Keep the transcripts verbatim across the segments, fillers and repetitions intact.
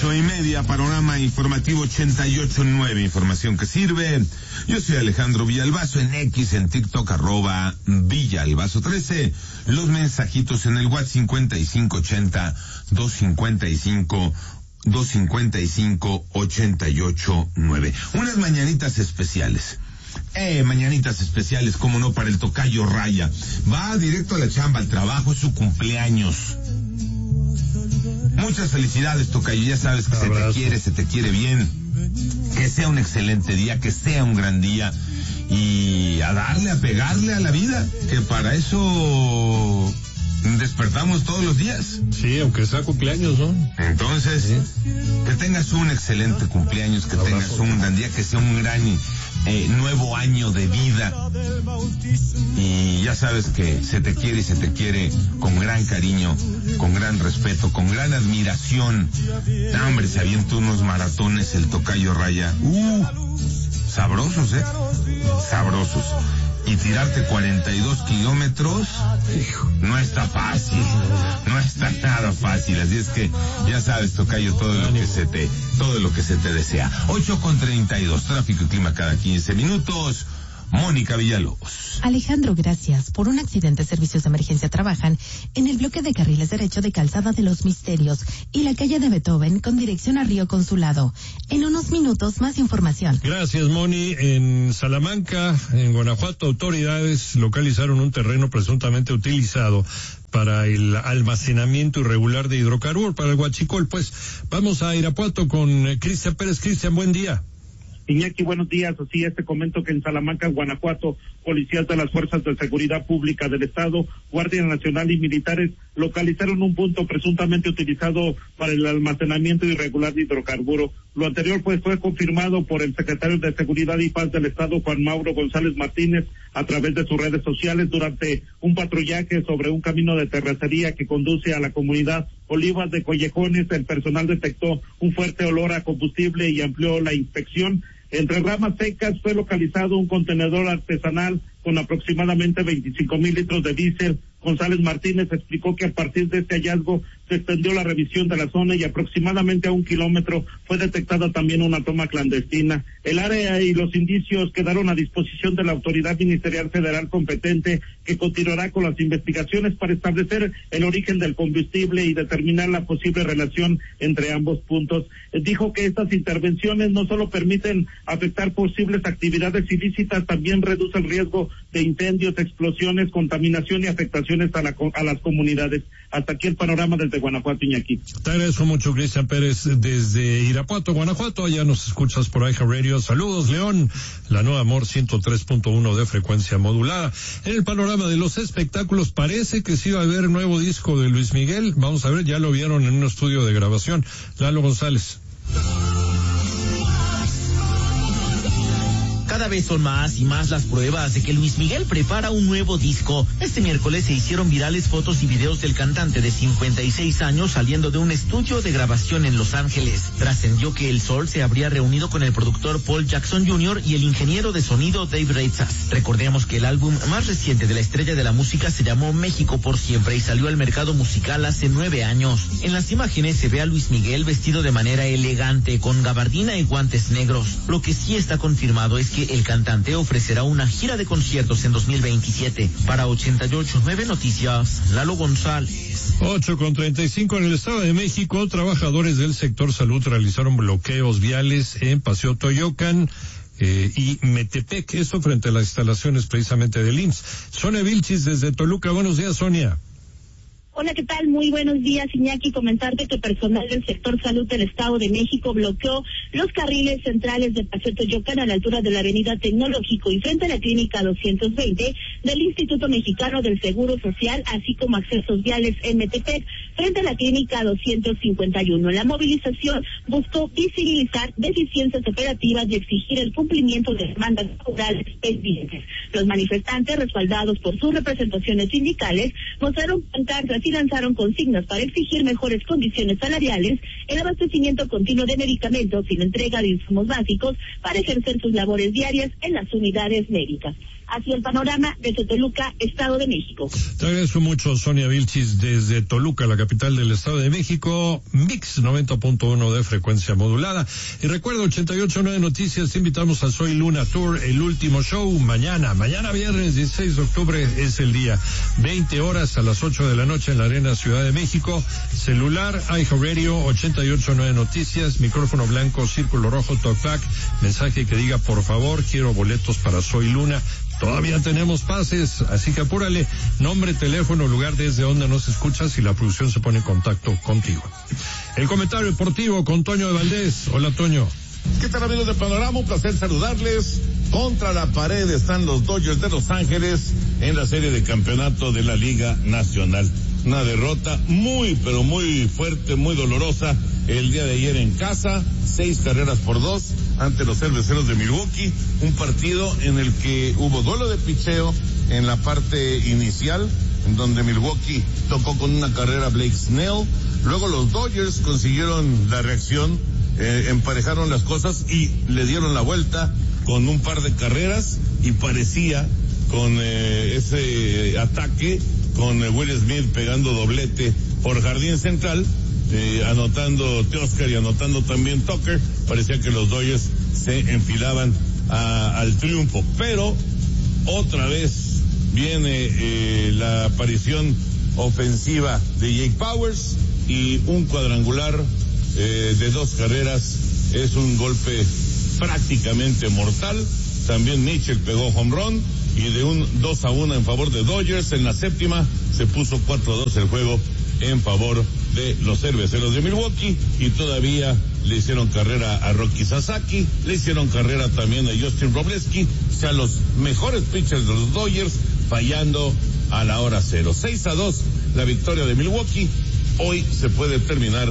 Ocho y media, panorama informativo ochenta y ocho nueve, información que sirve. Yo soy Alejandro Villalbazo, en X, en TikTok, arroba Villalbazo trece. Los mensajitos en el WhatsApp cincuenta y cinco ochenta, doscientos cincuenta y cinco, doscientos cincuenta y cinco, ochenta y ocho nueve. Unas mañanitas especiales. Eh, mañanitas especiales, como no, para el tocayo Raya. Va directo a la chamba, al trabajo, es su cumpleaños. Muchas felicidades, tocayo, ya sabes que se te quiere, se te quiere bien. Que sea un excelente día, que sea un gran día. Y a darle, a pegarle a la vida, que para eso despertamos todos los días. Sí, aunque sea cumpleaños, ¿no? Entonces, sí. Que tengas un excelente cumpleaños, que Abrazo. tengas un gran día, que sea un gran eh, nuevo año de vida. Y ya sabes que se te quiere y se te quiere con gran cariño, con gran respeto, con gran admiración. No, hombre, se avienta unos maratones el tocayo Raya. Uh, sabrosos, ¿eh? Sabrosos. Y tirarte cuarenta y dos kilómetros no está fácil, no está nada fácil, así es que ya sabes, tocayo, todo lo que se te, todo lo que se te desea. Ocho con treinta y dos, tráfico y clima cada quince minutos. Mónica Villalobos. Alejandro, gracias. Por un accidente, servicios de emergencia trabajan en el bloque de carriles derecho de Calzada de los Misterios y la calle de Beethoven con dirección a Río Consulado. En unos minutos, más información. Gracias, Moni. En Salamanca, en Guanajuato, autoridades localizaron un terreno presuntamente utilizado para el almacenamiento irregular de hidrocarburos, para el huachicol. Pues vamos a Irapuato con eh, Cristian Pérez. Cristian, buen día. Iñaki, buenos días. Así es, te comento que en Salamanca, Guanajuato, policías de las Fuerzas de Seguridad Pública del Estado, Guardia Nacional y militares localizaron un punto presuntamente utilizado para el almacenamiento irregular de hidrocarburos. Lo anterior pues fue confirmado por el secretario de Seguridad y Paz del Estado, Juan Mauro González Martínez, a través de sus redes sociales durante un patrullaje sobre un camino de terracería que conduce a la comunidad Olivas de Collejones. El personal detectó un fuerte olor a combustible y amplió la inspección. Entre ramas secas fue localizado un contenedor artesanal con aproximadamente veinticinco mil litros de diésel. González Martínez explicó que a partir de este hallazgo se extendió la revisión de la zona y aproximadamente a un kilómetro fue detectada también una toma clandestina. El área y los indicios quedaron a disposición de la autoridad ministerial federal competente, que continuará con las investigaciones para establecer el origen del combustible y determinar la posible relación entre ambos puntos. Dijo que estas intervenciones no solo permiten afectar posibles actividades ilícitas, también reduce el riesgo de incendios, explosiones, contaminación y afectaciones a, la, a las comunidades. Hasta aquí el panorama desde Guanajuato, Iñaki. Te agradezco mucho, Cristian Pérez, desde Irapuato, Guanajuato. Allá nos escuchas por Aija Radio. Saludos, León, la Nueva Amor ciento tres punto uno de frecuencia modulada. En el panorama de los espectáculos, parece que sí va a haber nuevo disco de Luis Miguel. Vamos a ver, ya lo vieron en un estudio de grabación. Lalo González. Cada vez son más y más las pruebas de que Luis Miguel prepara un nuevo disco. Este miércoles se hicieron virales fotos y videos del cantante de cincuenta y seis años saliendo de un estudio de grabación en Los Ángeles. Trascendió que el Sol se habría reunido con el productor Paul Jackson junior y el ingeniero de sonido Dave Reitzas. Recordemos que el álbum más reciente de la estrella de la música se llamó México por Siempre y salió al mercado musical hace nueve años. En las imágenes se ve a Luis Miguel vestido de manera elegante, con gabardina y guantes negros. Lo que sí está confirmado es que el cantante ofrecerá una gira de conciertos en dos mil veintisiete. Para ochenta y ocho nueve Noticias, Lalo González. ocho con treinta y cinco en el Estado de México, trabajadores del sector salud realizaron bloqueos viales en Paseo Toyocan eh, y Metepec, esto frente a las instalaciones precisamente del I M S S. Sonia Vilchis desde Toluca, buenos días, Sonia. Hola, ¿qué tal? Muy buenos días, Iñaki. Comentarte que personal del sector salud del Estado de México bloqueó los carriles centrales de Paseo Toyocan a la altura de la avenida Tecnológico y frente a la clínica doscientos veinte del Instituto Mexicano del Seguro Social, así como accesos viales en Metepec frente a la clínica doscientos cincuenta y uno. La movilización buscó visibilizar deficiencias operativas y exigir el cumplimiento de demandas laborales pendientes. Los manifestantes, respaldados por sus representaciones sindicales, mostraron pancartas y lanzaron consignas para exigir mejores condiciones salariales, el abastecimiento continuo de medicamentos y la entrega de insumos básicos para ejercer sus labores diarias en las unidades médicas. Así el panorama desde Toluca, Estado de México. Te agradezco mucho, Sonia Vilchis, desde Toluca, la capital del Estado de México, Mix noventa punto uno de frecuencia modulada. Y recuerda, ochenta y ocho punto nueve Noticias, te invitamos a Soy Luna Tour, el último show, mañana, mañana viernes dieciséis de octubre es el día, veinte horas a las ocho de la noche en la Arena Ciudad de México, celular, iHeartRadio, ochenta y ocho punto nueve Noticias, micrófono blanco, círculo rojo, talkback, mensaje que diga, por favor, quiero boletos para Soy Luna. Todavía tenemos pases, así que apúrale, nombre, teléfono, lugar desde donde nos escuchas y la producción se pone en contacto contigo. El comentario deportivo con Toño de Valdés. Hola, Toño. ¿Qué tal, amigos de Panorama? Un placer saludarles. Contra la pared están los Dodgers de Los Ángeles en la serie de campeonato de la Liga Nacional. Una derrota muy, pero muy fuerte, muy dolorosa el día de ayer en casa, seis carreras por dos ante los Cerveceros de Milwaukee, un partido en el que hubo duelo de picheo en la parte inicial, en donde Milwaukee tocó con una carrera Blake Snell, luego los Dodgers consiguieron la reacción, eh, emparejaron las cosas y le dieron la vuelta con un par de carreras y parecía con eh, ese ataque con eh, Will Smith pegando doblete por jardín central, eh, anotando Teoscar y anotando también Tucker, parecía que los Dodgers se enfilaban a, al triunfo, pero otra vez viene eh, la aparición ofensiva de Jake Powers y un cuadrangular eh, de dos carreras es un golpe prácticamente mortal. También Mitchell pegó home run y de un dos a uno en favor de Dodgers. En la séptima se puso cuatro a dos el juego en favor de los Cerveceros de Milwaukee y todavía le hicieron carrera a Rocky Sasaki, le hicieron carrera también a Justin Robleski, o sea, los mejores pitchers de los Dodgers fallando a la hora cero. seis a dos la victoria de Milwaukee. Hoy se puede terminar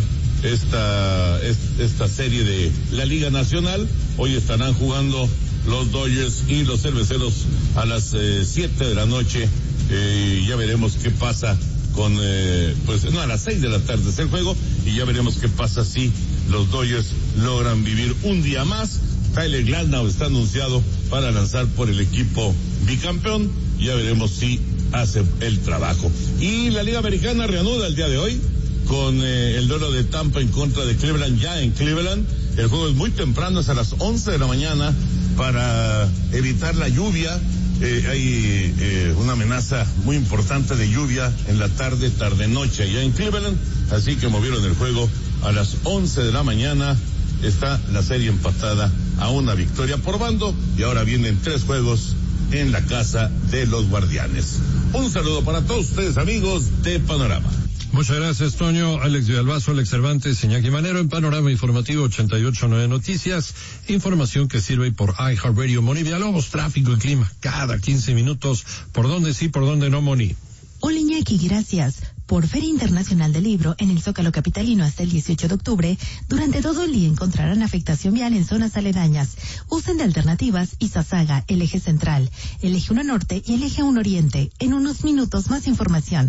esta esta serie de la Liga Nacional. Hoy estarán jugando los Dodgers y los Cerveceros a las siete eh, de la noche. Eh, ya veremos qué pasa con, eh, pues no, a las seis de la tarde es el juego y ya veremos qué pasa si los Dodgers logran vivir un día más. Tyler Glasnow está anunciado para lanzar por el equipo bicampeón. Ya veremos si hace el trabajo. Y la Liga Americana reanuda el día de hoy con eh, el duelo de Tampa en contra de Cleveland, ya en Cleveland. El juego es muy temprano, es a las once de la mañana para evitar la lluvia. Eh, hay eh, una amenaza muy importante de lluvia en la tarde, tarde-noche allá en Cleveland, así que movieron el juego a las once de la mañana. Está la serie empatada a una victoria por bando y ahora vienen tres juegos en la casa de los Guardianes. Un saludo para todos ustedes, amigos de Panorama. Muchas gracias, Toño. Alex Villalbazo, Alex Cervantes, Iñaki Manero en Panorama Informativo ochenta y ocho punto nueve Noticias. Información que sirve por iHeartRadio. Moni Villalobos, tráfico y clima cada quince minutos. ¿Por dónde sí, por dónde no, Moni? Hola, Iñaki, gracias. Por Feria Internacional del Libro en el Zócalo Capitalino hasta el dieciocho de octubre, durante todo el día encontrarán afectación vial en zonas aledañas. Usen de alternativas Izazaga, el eje central, el eje uno norte y el eje uno oriente. En unos minutos más información.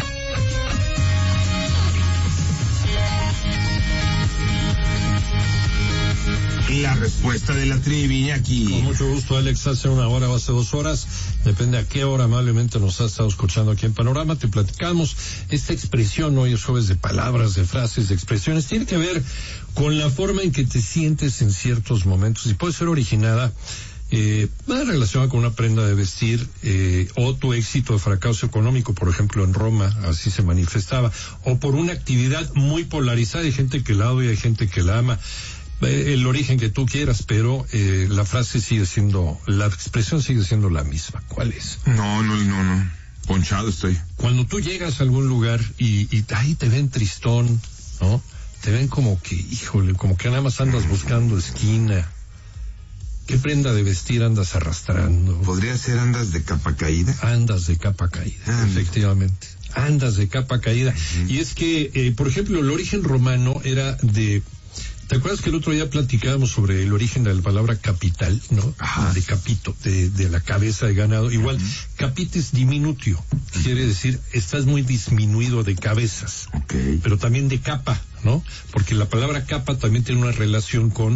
La respuesta de la trivia aquí. Con mucho gusto, Alex. Hace una hora o hace dos horas, depende a qué hora amablemente nos has estado escuchando aquí en Panorama, te platicamos esta expresión. Hoy es jueves de palabras, de frases, de expresiones. Tiene que ver con la forma en que te sientes en ciertos momentos y puede ser originada eh, relacionada con una prenda de vestir eh, o tu éxito o fracaso económico, por ejemplo en Roma así se manifestaba, o por una actividad muy polarizada. Hay gente que la odia, hay gente que la ama, el origen que tú quieras, pero eh, la frase sigue siendo, la expresión sigue siendo la misma. ¿Cuál es? No, no, no, no. Ponchado estoy. Cuando tú llegas a algún lugar y, y ahí te ven tristón, ¿no? Te ven como que, híjole, como que nada más andas buscando esquina. ¿Qué prenda de vestir andas arrastrando? ¿Podría ser andas de capa caída? Andas de capa caída, ah, efectivamente. Andas de capa caída. Uh-huh. Y es que, eh, por ejemplo, el origen romano era de... ¿Te acuerdas que el otro día platicábamos sobre el origen de la palabra capital, ¿no? Ajá. De capito, de, de la cabeza de ganado. Igual, uh-huh. Capitis diminutio, uh-huh. Quiere decir, estás muy disminuido de cabezas. Okay. Pero también de capa, ¿no? Porque la palabra capa también tiene una relación con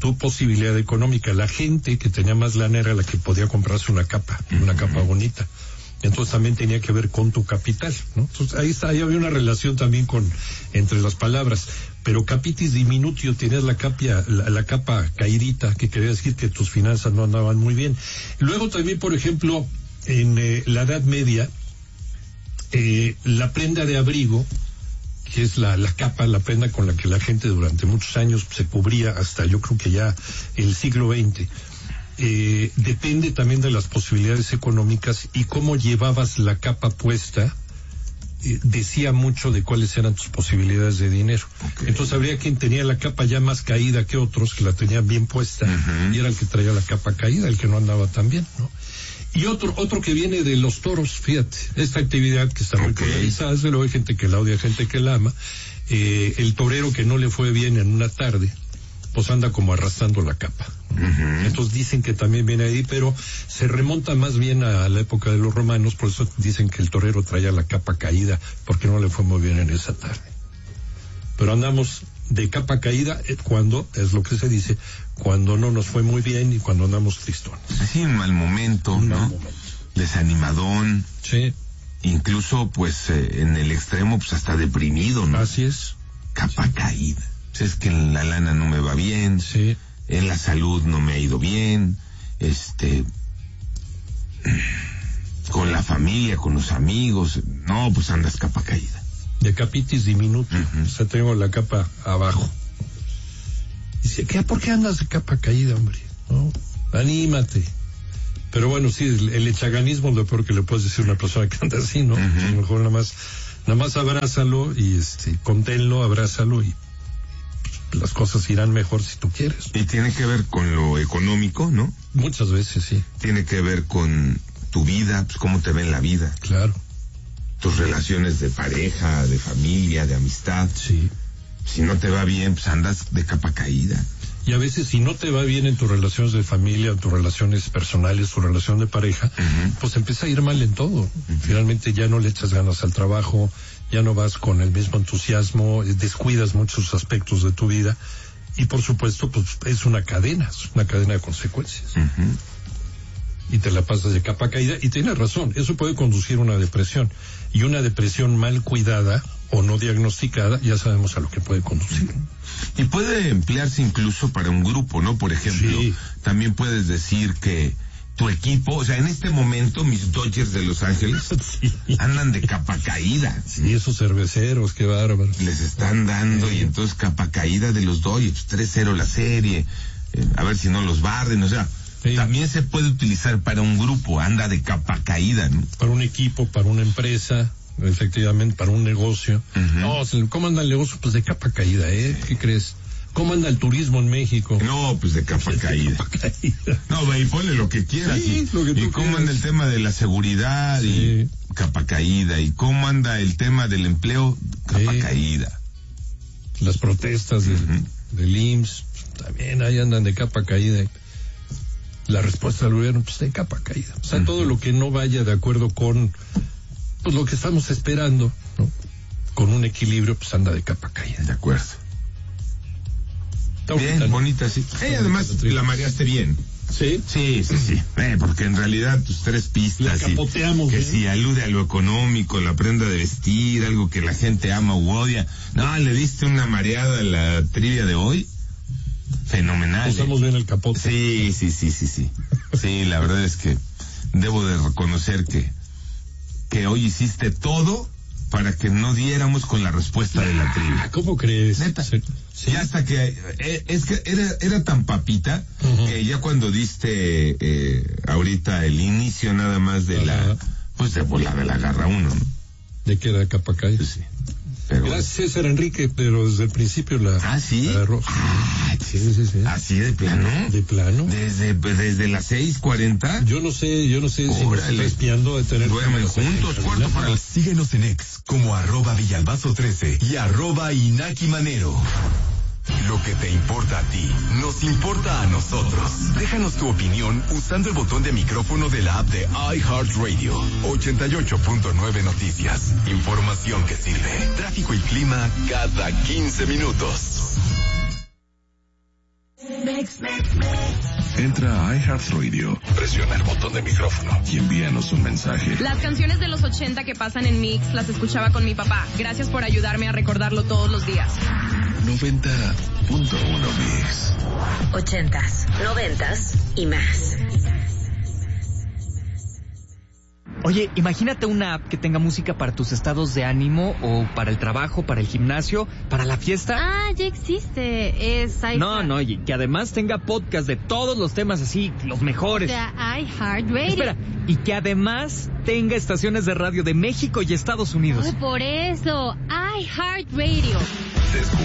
tu posibilidad económica. La gente que tenía más lana era la que podía comprarse una capa, una capa bonita. Entonces también tenía que ver con tu capital, ¿no? Entonces ahí está, ahí había una relación también con, entre las palabras. Pero capitis diminutio, tenías la capia, la, la capa caidita, que quería decir que tus finanzas no andaban muy bien. Luego también, por ejemplo, en eh, la Edad Media, eh, la prenda de abrigo, que es la, la capa, la prenda con la que la gente durante muchos años se cubría hasta yo creo que ya el siglo veinte, eh, depende también de las posibilidades económicas y cómo llevabas la capa puesta, eh, decía mucho de cuáles eran tus posibilidades de dinero. Okay. Entonces habría quien tenía la capa ya más caída que otros, que la tenían bien puesta, uh-huh. y era el que traía la capa caída, el que no andaba tan bien, ¿no? Y otro, otro que viene de los toros, fíjate, esta actividad que está muy okay. polarizada, desde luego hay gente que la odia, gente que la ama, eh, el torero que no le fue bien en una tarde, pues anda como arrastrando la capa. Uh-huh. Entonces dicen que también viene ahí, pero se remonta más bien a la época de los romanos, por eso dicen que el torero traía la capa caída, porque no le fue muy bien en esa tarde. Pero andamos de capa caída cuando, es lo que se dice, cuando no nos fue muy bien y cuando andamos tristones. Sí, un mal momento, un ¿no? Mal momento. Desanimadón. Sí. Incluso, pues, eh, en el extremo, pues, hasta deprimido, ¿no? Así es. Capa sí. caída. Pues es que en la lana no me va bien. Sí. En la salud no me ha ido bien. Este... Con la familia, con los amigos. No, pues andas capa caída. De capitis diminuto, uh-huh. O sea, tengo la capa abajo. Dice, ¿qué, ¿por qué andas de capa caída, hombre? ¿No? Anímate. Pero bueno, sí, el, el echaganismo es lo peor que le puedes decir a una persona que anda así, ¿no? Uh-huh. Pues mejor nada más, nada más abrázalo y este, conténlo, abrázalo y las cosas irán mejor si tú quieres. Y tiene que ver con lo económico, ¿no? Muchas veces, sí. Tiene que ver con tu vida, pues cómo te ve en la vida. Claro. Tus relaciones de pareja, de familia, de amistad. Sí. Si no te va bien, pues andas de capa caída. Y a veces si no te va bien en tus relaciones de familia, en tus relaciones personales, tu relación de pareja, uh-huh. pues empieza a ir mal en todo. Uh-huh. Finalmente ya no le echas ganas al trabajo, ya no vas con el mismo entusiasmo, descuidas muchos aspectos de tu vida y por supuesto pues es una cadena, es una cadena de consecuencias. Uh-huh. Y te la pasas de capa caída y tienes razón, eso puede conducir a una depresión y una depresión mal cuidada o no diagnosticada, ya sabemos a lo que puede conducir. Y puede emplearse incluso para un grupo, ¿no? Por ejemplo, sí. También puedes decir que tu equipo, o sea, en este momento mis Dodgers de Los Ángeles sí. andan de capa caída. Sí, esos cerveceros, qué bárbaro. Les están dando sí. Y entonces capa caída de los Dodgers, tres cero la serie, eh, a ver si no los barden, o sea... Sí. También se puede utilizar para un grupo, anda de capa caída, ¿no? Para un equipo, para una empresa, efectivamente, para un negocio. Uh-huh. No, ¿cómo anda el negocio? Pues de capa caída, ¿eh? ¿Qué crees? ¿Cómo anda el turismo en México? No, pues de capa, caída. de capa caída. No, ve y ponle lo que quieras. Sí, y, lo que tú ¿Y cómo quieras. anda el tema de la seguridad? Sí. Y capa caída. ¿Y cómo anda el tema del empleo? Capa sí. caída. Las protestas del, uh-huh. del I M S S, también ahí andan de capa caída. La respuesta del gobierno, pues de capa caída. O sea, uh-huh. todo lo que no vaya de acuerdo con pues lo que estamos esperando, ¿no? Con un equilibrio, pues anda de capa caída. De acuerdo. Está bien, bonita, ¿no? bonita, sí. Hey, además, la mareaste bien. ¿Sí? Sí, sí, sí. Eh, porque en realidad tus tres pistas. La capoteamos. Y, que ¿eh? si alude a lo económico, la prenda de vestir, algo que la gente ama u odia. No, le diste una mareada a la trivia de hoy. Fenomenal. Usamos eh. bien el capote. Sí, sí, sí, sí, sí. Sí, la verdad es que debo de reconocer que, que hoy hiciste todo para que no diéramos con la respuesta de la trivia. ¿Cómo crees? Neta. Sí. Sí. Y hasta que, eh, es que era, era tan papita, uh-huh. que ya cuando diste, eh, ahorita el inicio nada más de uh-huh. la, pues de volar de la garra uno, ¿no? ¿De qué era capa caída? Sí, sí. Pero... Gracias César Enrique, pero desde el principio la... Ah, ¿sí? La agarró. Ah, sí, sí, sí. ¿Así de plano? De plano. Desde, desde las seis cuarenta. Yo no sé, yo no sé Órale. si nos está espiando de tener... Duermen juntos, cuarto para... El... Síguenos en X como arroba Villalbazo trece y arroba Inaki Manero. Lo que te importa a ti, nos importa a nosotros. Déjanos tu opinión usando el botón de micrófono de la app de iHeartRadio. ochenta y ocho punto nueve Noticias. Información que sirve. Tráfico y clima cada quince minutos. Entra a iHeartRadio, presiona el botón de micrófono y envíanos un mensaje. Las canciones de los ochenta que pasan en Mix las escuchaba con mi papá. Gracias por ayudarme a recordarlo todos los días. noventa punto uno Mix. Ochentas, noventas y más. Oye, imagínate una app que tenga música para tus estados de ánimo o para el trabajo, para el gimnasio, para la fiesta. Ah, ya existe. Es iHeart. No, no, y que además tenga podcast de todos los temas así, los mejores. O sea, iHeartRadio. Espera, y que además tenga estaciones de radio de México y Estados Unidos. Ay, por eso, iHeartRadio.